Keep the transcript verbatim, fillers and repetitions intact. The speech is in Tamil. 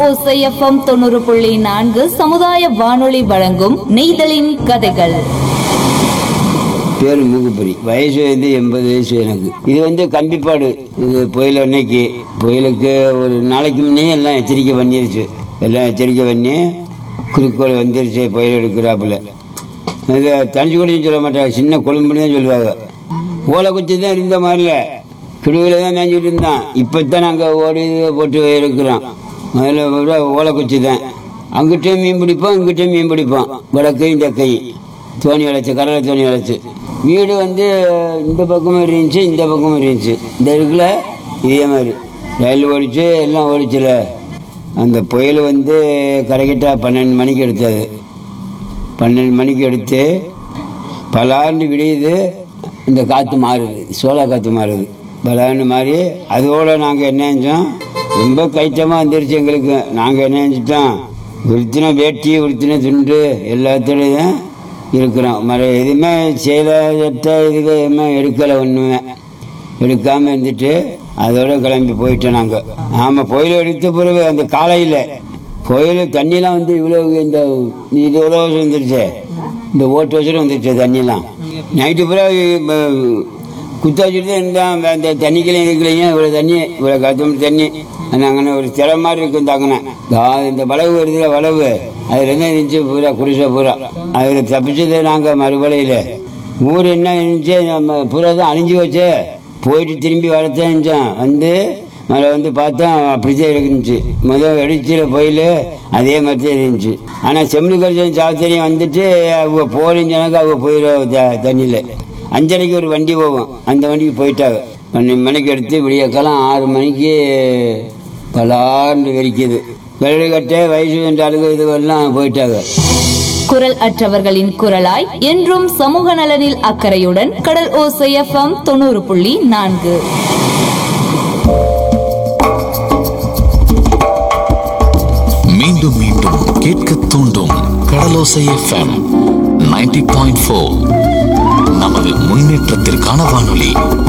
ஓசை எஃப்எம் தொண்ணூறு புள்ளி நான்கு சமுதாய வானொலி வழங்கும் நெய்தலின் கதைகள். பேர் மூக்குப்பொறி. வயசு வந்து எண்பது வயசு எனக்கு. இது வந்து கம்பிப்பாடு. இது புயல் அன்னைக்கு புயலுக்கு ஒரு நாளைக்கு முன்னே எல்லாம் எச்சரிக்கை பண்ணிருச்சு. எல்லாம் எச்சரிக்கை பண்ணி குறிக்கோள் வந்துருச்சு புயல் எடுக்கிறாப்புல. இது தனிச்சு கூடயும் சொல்ல மாட்டாங்க, சின்ன கொழும்புன்னு தான் சொல்லுவாங்க. ஓலை குச்சி தான் இருந்த மாதிரில கிடுவில் தான் மேய்ஞ்சிட்டு இருந்தான். இப்போ தான் நாங்கள் ஓடி போட்டு இருக்கிறோம். முதல்ல விட ஓலை குச்சி தான். அங்கிட்டையும் மீன் பிடிப்போம், இங்கிட்டையும் மீன் பிடிப்போம். வடக்கையும் தெக்கையும் தோணி வளைச்சு, கடலை தோணி வளைச்சு. வீடு வந்து இந்த பக்கமும் இருந்துச்சு, இந்த பக்கமும் இருந்துச்சு. இந்த இருக்குல்ல இதே மாதிரி ரயில் ஓடிச்சு, எல்லாம் ஓடிச்சுல. அந்த புயல் வந்து கரெக்டாக பன்னெண்டு மணிக்கு எடுத்தது. பன்னெண்டு மணிக்கு எடுத்து பலாண்டு விடியுது. இந்த காற்று மாறுது, சோளா காற்று மாறுது, பலாண்டு மாறி அதோடு நாங்கள் என்ன செஞ்சோம், ரொம்ப கைத்தமாக வந்துருச்சு எங்களுக்கு. நாங்கள் என்ன செஞ்சிட்டோம், உடுத்தின வேட்டி உடுத்தின துண்டு எல்லாத்தோடையும் இருக்கிறோம். மர எதுவுமே சேலை சட்டை இதுக்கு எதுவுமே எடுக்கலை, ஒன்றுமே எடுக்காமல் இருந்துட்டு அதோட கிளம்பி போயிட்டோம் நாங்கள். ஆமாம், புயல் எடுத்த பிறகு அந்த காலையில் புயல் தண்ணியெலாம் வந்து இவ்வளோ இந்த இது எவ்வளோ வருஷம் வந்துருச்சு, இந்த ஓட்டு வருஷம் வந்துருச்சு தண்ணியெலாம். நைட்டு பூரா குத்த வச்சுட்டு இருந்தால் அந்த தண்ணிக்கலையும் இருக்கலையும் இவ்வளோ தண்ணி, இவ்வளோ கத்தம் தண்ணி. நாங்கள் ஒரு சில மாதிரி இருக்கும் தாங்கண்ணே. இந்த வளவு வருதுல, வளவு அதில் தான் இருந்துச்சு பூரா, குடிசை பூரா. அதில் தப்பிச்சது நாங்கள் மறுபலையில். ஊர் என்ன இருந்துச்சு, நம்ம பூரா தான் அழிஞ்சு வச்சு போயிட்டு திரும்பி வரத்தான் இருந்துச்சோம். வந்து மழை வந்து பார்த்தா அப்படித்தான் இருந்துச்சு. முதல் வெடிச்சில போயில் அதே மாதிரி தான் இருந்துச்சு. ஆனால் செம்மொழி கரிசன் சாத்திரியம் வந்துட்டு அவங்க போறீங்கனாக்க அவங்க போயிடும் த தண்ணியில். அஞ்சரைக்கு ஒரு வண்டி போகும், அந்த வண்டிக்கு போயிட்டாங்க. பன்னெண்டு மணிக்கு எடுத்து விடியக்காலம் ஆறு மணிக்கு பலாண்டு வெடிக்குது. வெள்ளை கட்டை வயசு ரெண்டு அழுகு இதுவெல்லாம் போயிட்டாங்க. குரல் அற்றவர்களின் குரலாய் என்றும் சமூக நலனில் அக்கறையுடன் கடல் ஓசை எஃப்எம் தொண்ணூறு புள்ளி நான்கு. மீண்டும் மீண்டும் கேட்க தூண்டும் கடலோசை எஃப்எம் தொண்ணூறு புள்ளி நான்கு. நமது முன்னேற்றத்திற்கான வானொலி.